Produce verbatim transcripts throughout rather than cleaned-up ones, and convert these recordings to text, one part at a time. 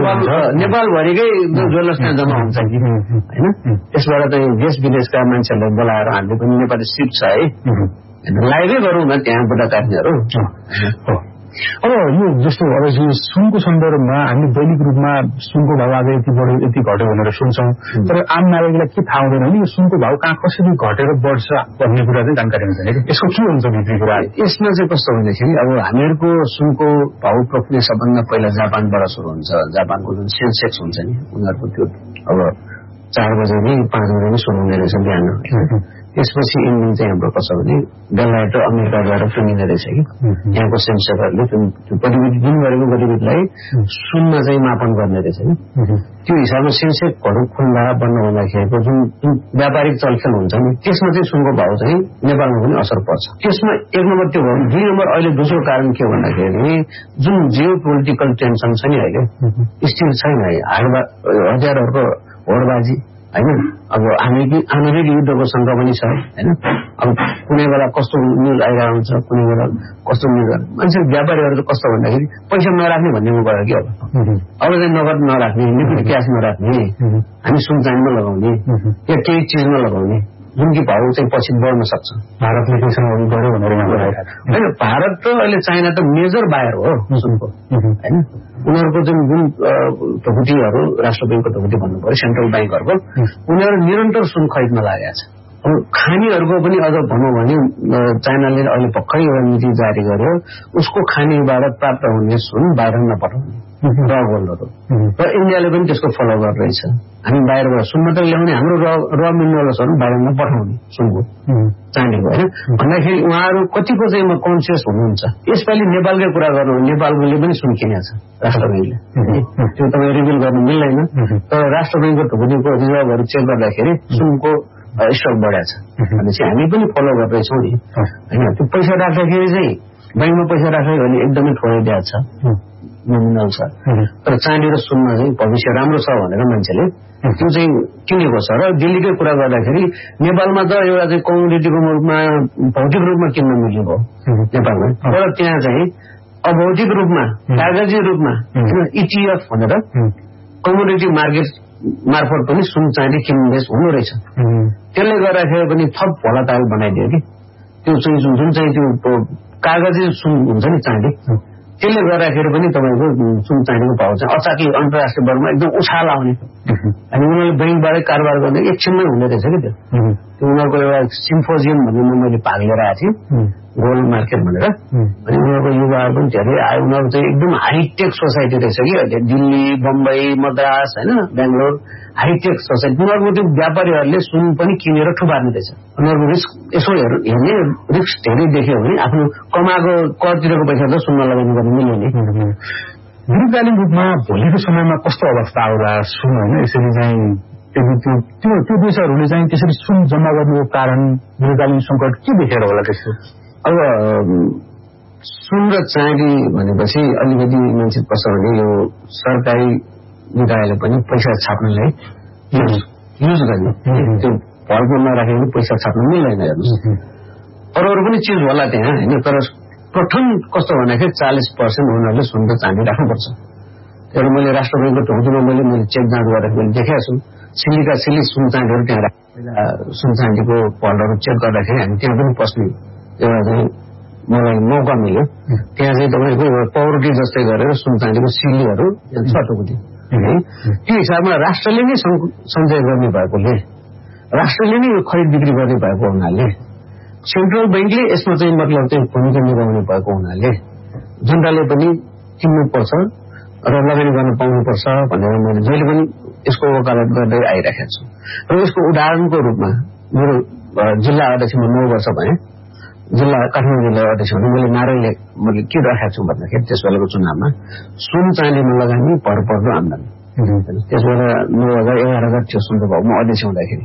नेपालभरिकै jewellers त्यहाँ जम्मा हुन्छ कि होइन त्यसबाट चाहिँ देश विदेशका मान्छेहरूलाई बोलाएर हामीले पनि नेपाली सिप छ है लाइभै गरौँ न त्यहाँ बुढा काट्नेहरू। अब यो जस्तो अब सुनको सन्दर्भमा हामी दैनिक रूपमा सुनको भाव आज यति बढ्यो यति घट्यो भनेर सुन्छौँ, तर आम नागरिकलाई के थाहा हुँदैन भने यो सुनको भाव कहाँ कसरी घटेर बढ्छ भन्ने कुरा चाहिँ जानकारी हुँदैन कि यसको के हुन्छ भित्री कुरा। यसमा चाहिँ कस्तो भन्दाखेरि अब हामीहरूको सुनको भाव प्रक्रिया सबभन्दा पहिला जापानबाट सुरु हुन्छ। जापानको जुन सेन्सेक्स हुन्छ नि उनीहरूको त्यो अब चार बजे नै पाँच बजे नै सुरु हुने रहेछ बिहान। त्यसपछि इन्डियन चाहिँ हाम्रो कसो भने बेलायत र अमेरिका गएर सुनिने रहेछ कि यहाँको सेन्सरहरूले त्यो गतिविधि जुन गरेको गतिविधिलाई सुनमा चाहिँ मापन गर्ने रहेछ कि त्यो हिसाबमा सेन्सेक्सहरू खुल्ला बन्द हुँदाखेरिको जुन जुन व्यापारिक चलखेल हुन्छ नि त्यसमा चाहिँ सुनको भाव चाहिँ नेपालमा पनि असर पर्छ। त्यसमा एक नम्बर त्यो भयो। दुई नम्बर अहिले दोस्रो कारण के भन्दाखेरि जुन जियो पोलिटिकल टेन्सन छ नि अहिले स्थिर छैन है। हतियारहरूको होडबाजी होइन अब हामी हामीकै युद्धको शङ्का पनि छ होइन। अब कुनै बेला कस्तो न्युज आइरहेको हुन्छ कुनै बेला कस्तो न्युज मान्छे व्यापारीहरू चाहिँ कस्तो भन्दाखेरि पैसा नराख्ने भन्नेमा गयो कि अब अब चाहिँ नगद नराख्ने लिक्विड क्यास नराख्ने हामी सुन चाँदीमा लगाउने या केही चिजमा लगाउने जुन कि भाउ चाहिँ पछि बढ्न सक्छ। भारतले त्यसमा गर्यो भनेर होइन। भारत र अहिले चाइना त मेजर बायर हो सुनको होइन। उनीहरूको जुन जुन ढुकुटीहरू राष्ट्र ब्याङ्कको ढुकुटी भन्नु पर्यो सेन्ट्रल ब्याङ्कहरूको उनीहरू निरन्तर सुन खरिदमा लागेका छ। अब खानीहरूको पनि अझ भनौँ भने चाइनाले अहिले भर्खरै एउटा नीति जारी गर्यो उसको खानीबाट प्राप्त हुने सुन बाहिर नपठाउने र गोल्डहरू र इन्डियाले पनि त्यसको फलो गरिरहेछ। हामी बाहिरबाट सुन मात्रै ल्याउने हाम्रो र मिनरल्सहरू बाहिर नपठाउने सुनको चाँदीको होइन भन्दाखेरि उहाँहरू कतिको चाहिँ कन्सियस हुनुहुन्छ। यसपालि नेपालकै कुरा गर्नु नेपालले पनि सुन किनेको छ राष्ट्र ब्याङ्कले त्यो तपाईँ रिभिल गर्नु मिल्दैन। तर राष्ट्र ब्याङ्कको ढुकुटीको रिजर्भहरू चेक गर्दाखेरि सुनको स्टक बढाएको छ भनेपछि हामी पनि फलो गर्दैछौँ नि होइन। त्यो पैसा राख्दाखेरि चाहिँ ब्याङ्कमा पैसा राख्दाखेरि भने एकदमै थोरै ब्याज छ नोमिनल छ तर चाँदी र सुनमा चाहिँ भविष्य राम्रो छ भनेर मान्छेले त्यो चाहिँ किनेको छ। र दिल्लीकै कुरा गर्दाखेरि नेपालमा त एउटा चाहिँ कमोडिटीको रूपमा भौतिक रूपमा किन्न मिलेको नेपालमा तर त्यहाँ चाहिँ अभौतिक रूपमा कागजी रूपमा इटिएफ भनेर कमोडिटी मार्केट मार्फत पनि सुन चाँदी किन्ने हुनु रहेछ। त्यसले गर्दाखेरि पनि थप भोलाटाइल बनाइदियो कि त्यो चाहिँ जुन चाहिँ त्यो कागजी सुन हुन्छ नि चाँदी त्यसले गर्दाखेरि पनि तपाईँको सुन चाँदीको भाव चाहिँ अचाकी अन्तर्राष्ट्रिय वर्गमा एकदम उछाल आउने अनि उनीहरूले ब्याङ्कबाटै कारोबार गर्ने एकछिनमै हुने रहेछ कि त्यो त्यो उनीहरूको एउटा सिम्फोजियम भन्ने मैले भाग लिएर आएको थिएँ गोल्ड मार्केट भनेर। अनि उनीहरूको युवाहरू पनि धेरै आयो। उनीहरू चाहिँ एकदम हाइटेक सोसाइटी रहेछ कि अहिले दिल्ली बम्बई मद्रास होइन बेङ्गलोर हाइटेक सोसाइटी। उनीहरूको त्यो व्यापारीहरूले सुन पनि किनेर ठुपार्ने रहेछ। उनीहरूको रिस्क यसो हेर्ने रिस्क धेरै देख्यो भने आफ्नो कमाएको करतिरको पैसा त सुनमा लगाउनु गर्नु मिल्ने। दीर्घकालीन रूपमा भोलिको समयमा कस्तो अवस्था आउला सुन होइन यसरी चाहिँ त्यो त्यो देशहरूले चाहिँ त्यसरी सुन जम्मा गर्नुको कारण दीर्घकालीन सङ्कट के देखेर होला त्यस्तो। अब सुन र चाँदी भनेपछि अलिकति मान्छे कसो भने यो सरकारी निकायले पनि पैसा छाप्नलाई युज गर्ने त्यो भरको नराखेर पैसा छाप्न मिल्दैन हेर्नुहोस्। अरू अरू पनि चिज होला त्यहाँ होइन तर प्रथम कस्तो भन्दाखेरि चालिस पर्सेन्ट उनीहरूले सुन र चाँदी राख्नुपर्छ। तर मैले राष्ट्र ब्याङ्कको ढुकुटीमा मैले मैले चेक जाँच गरेर मैले देखेको छु सिलिका सिली सुन चाँदीहरू त्यहाँ पहिला सुन चाँदीको पलहरू चेक गर्दाखेरि हामी त्यहाँ पनि पस्ने एउटा चाहिँ मलाई मौका मिल्यो। त्यहाँ चाहिँ तपाईँको पाउरोटी जस्तै गरेर सुन चाँदीको सिलीहरू छ ढुकुटी है। त्यो हिसाबमा राष्ट्रले नै सञ्चय गर्ने भएकोले राष्ट्रले नै यो खरिद बिक्री गर्ने भएको हुनाले सेन्ट्रल ब्याङ्कले यसमा चाहिँ मतलब चाहिँ भूमिका निभाउने भएको हुनाले जनताले पनि किन्नुपर्छ र लगानी गर्न पाउनुपर्छ भनेर मैले जहिले पनि यसको वकालत गर्दै आइरहेको छु। र यसको उदाहरणको रूपमा मेरो जिल्ला अध्यक्षमा नौ वर्ष भए जिल्ला काठमाडौँ जिल्ला अध्यक्ष हुँदा मैले नारायणले मैले के राखेको छु भन्दाखेरि त्यस बेलाको चुनावमा सुन चाँदीमा लगानी भर पर्दो आम्दानी त्यस बेला नौ हजार एघार हजार थियो सुनको भाउ म अध्यक्ष हुँदाखेरि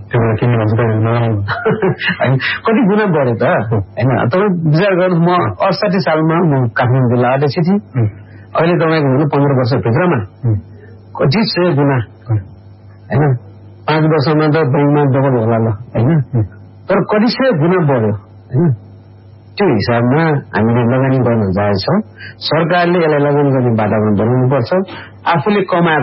कति गुणा बढ्यो त होइन। तपाईँ विचार गर्नु म अडसाठी सालमा म काठमाडौँ जिल्ला अध्यक्ष थिएँ अहिले तपाईँको हुनु पन्ध्र वर्षभित्रमा कति सय गुणा होइन। पाँच वर्षमा त ब्याङ्कमा डबल होला ल होइन तर कति सय गुणा बढ्यो होइन। त्यो हिसाबमा हामीले लगानी गर्न जाँदैछौँ। सरकारले यसलाई लगानी गर्ने वातावरण बनाउनुपर्छ। आफूले कमाएको